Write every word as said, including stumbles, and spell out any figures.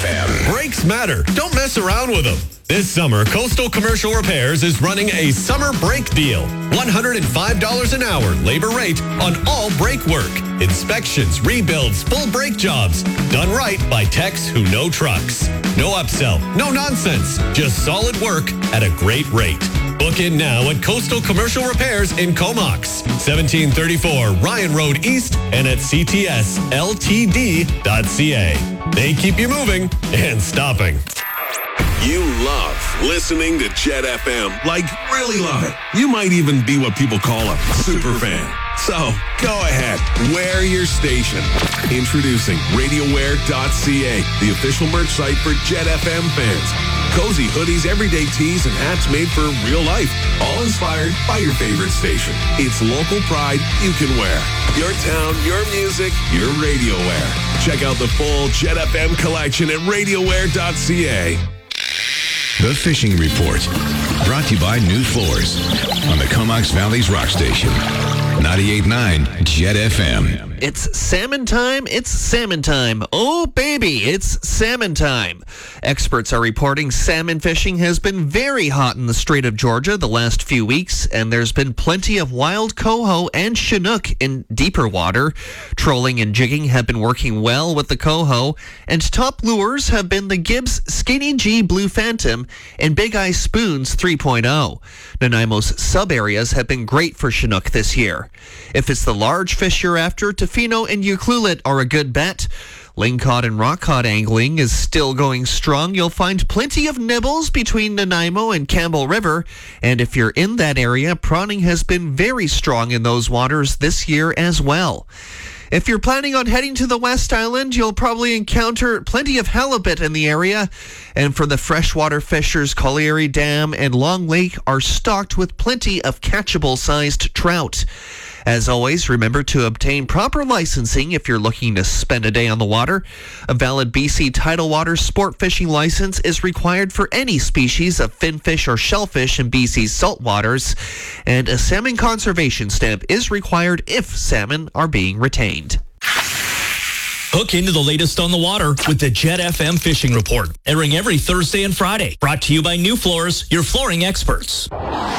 M. Brakes matter. Don't mess around with them. This summer, Coastal Commercial Repairs is running a summer brake deal. one hundred five dollars an hour labor rate on all brake work. Inspections, rebuilds, full brake jobs. Done right by techs who know trucks. No upsell, no nonsense. Just solid work at a great rate. Book in now at Coastal Commercial Repairs in Comox, seventeen thirty-four Ryan Road East, and at c t s l t d dot c a. They keep you moving and stopping. You love listening to Jet F M. Like, really love it. You might even be what people call a super fan. So, go ahead. Wear your station. Introducing RadioWear dot c a, the official merch site for Jet F M fans. Cozy hoodies, everyday tees, and hats made for real life. All inspired by your favorite station. It's local pride you can wear. Your town, your music, your radio wear. Check out the full Jet F M collection at RadioWear dot c a. The Fishing Report, brought to you by New Floors on the Comox Valley's Rock Station, ninety-eight point nine Jet F M. It's salmon time. It's salmon time. Oh, baby, it's salmon time. Experts are reporting salmon fishing has been very hot in the Strait of Georgia the last few weeks, and there's been plenty of wild coho and chinook in deeper water. Trolling and jigging have been working well with the coho, and top lures have been the Gibbs Skinny G Blue Phantom and Big Eye Spoons three point oh. Nanaimo's sub-areas have been great for chinook this year. If it's the large fish you're after, Tofino and Ucluelet are a good bet. Lingcod and rockcod angling is still going strong. You'll find plenty of nibbles between Nanaimo and Campbell River. And if you're in that area, prawning has been very strong in those waters this year as well. If you're planning on heading to the West Island, you'll probably encounter plenty of halibut in the area. And for the freshwater fishers, Colliery Dam and Long Lake are stocked with plenty of catchable-sized trout. As always, remember to obtain proper licensing if you're looking to spend a day on the water. A valid B C Tidal Water sport fishing license is required for any species of finfish or shellfish in B C's salt waters, and a salmon conservation stamp is required if salmon are being retained. Hook into the latest on the water with the Jet F M Fishing Report, airing every Thursday and Friday. Brought to you by New Floors, your flooring experts.